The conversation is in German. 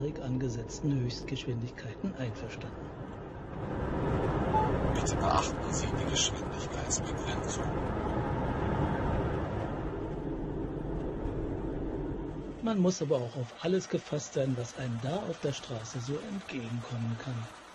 angesetzten Höchstgeschwindigkeiten einverstanden. Bitte beachten Sie die Geschwindigkeitsbegrenzung. Man muss aber auch auf alles gefasst sein, was einem da auf der Straße so entgegenkommen kann.